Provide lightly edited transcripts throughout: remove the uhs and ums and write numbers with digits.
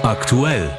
Aktuell.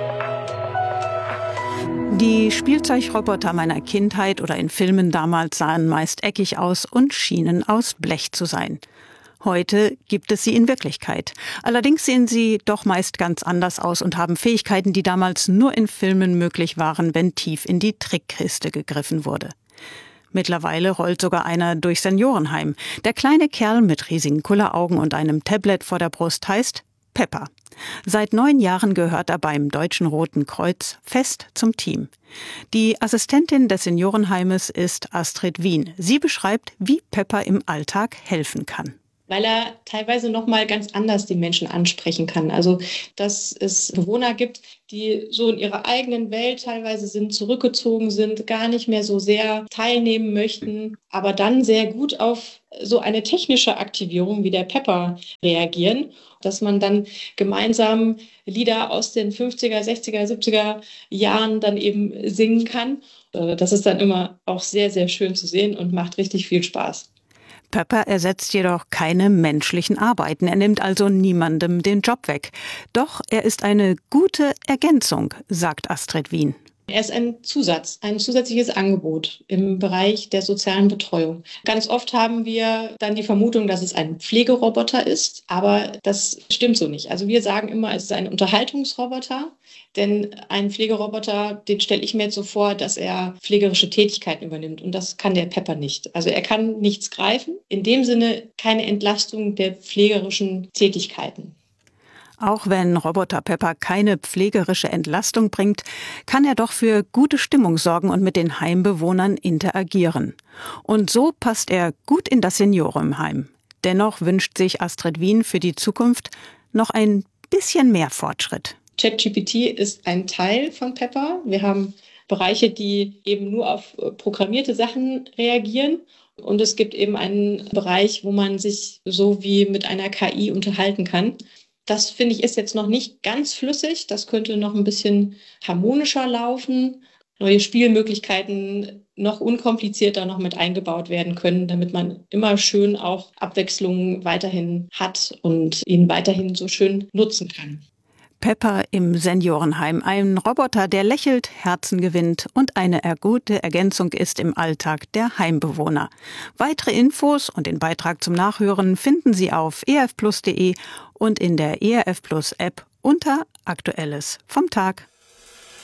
Die Spielzeugroboter meiner Kindheit oder in Filmen damals sahen meist eckig aus und schienen aus Blech zu sein. Heute gibt es sie in Wirklichkeit. Allerdings sehen sie doch meist ganz anders aus und haben Fähigkeiten, die damals nur in Filmen möglich waren, wenn tief in die Trickkiste gegriffen wurde. Mittlerweile rollt sogar einer durch Seniorenheim. Der kleine Kerl mit riesigen Kulleraugen und einem Tablet vor der Brust heißt Pepper. Seit 9 Jahren gehört er beim Deutschen Roten Kreuz fest zum Team. Die Assistentin des Seniorenheimes ist Astrid Wien. Sie beschreibt, wie Pepper im Alltag helfen kann. Weil er teilweise nochmal ganz anders die Menschen ansprechen kann. Also, dass es Bewohner gibt, die so in ihrer eigenen Welt teilweise sind, zurückgezogen sind, gar nicht mehr so sehr teilnehmen möchten, aber dann sehr gut auf so eine technische Aktivierung wie der Pepper reagieren, dass man dann gemeinsam Lieder aus den 50er, 60er, 70er Jahren dann eben singen kann. Das ist dann immer auch sehr, sehr schön zu sehen und macht richtig viel Spaß. Pepper ersetzt jedoch keine menschlichen Arbeiten. Er nimmt also niemandem den Job weg. Doch er ist eine gute Ergänzung, sagt Astrid Wien. Er ist ein Zusatz, ein zusätzliches Angebot im Bereich der sozialen Betreuung. Ganz oft haben wir dann die Vermutung, dass es ein Pflegeroboter ist, aber das stimmt so nicht. Also wir sagen immer, es ist ein Unterhaltungsroboter, denn ein Pflegeroboter, den stelle ich mir jetzt so vor, dass er pflegerische Tätigkeiten übernimmt und das kann der Pepper nicht. Also er kann nichts greifen, in dem Sinne keine Entlastung der pflegerischen Tätigkeiten. Auch wenn Roboter Pepper keine pflegerische Entlastung bringt, kann er doch für gute Stimmung sorgen und mit den Heimbewohnern interagieren. Und so passt er gut in das Seniorenheim. Dennoch wünscht sich Astrid Wien für die Zukunft noch ein bisschen mehr Fortschritt. ChatGPT ist ein Teil von Pepper. Wir haben Bereiche, die eben nur auf programmierte Sachen reagieren. Und es gibt eben einen Bereich, wo man sich so wie mit einer KI unterhalten kann. Das, finde ich, ist jetzt noch nicht ganz flüssig. Das könnte noch ein bisschen harmonischer laufen. Neue Spielmöglichkeiten noch unkomplizierter noch mit eingebaut werden können, damit man immer schön auch Abwechslung weiterhin hat und ihn weiterhin so schön nutzen kann. Pepper im Seniorenheim. Ein Roboter, der lächelt, Herzen gewinnt und eine gute Ergänzung ist im Alltag der Heimbewohner. Weitere Infos und den Beitrag zum Nachhören finden Sie auf erfplus.de und in der ERF Plus App unter Aktuelles vom Tag.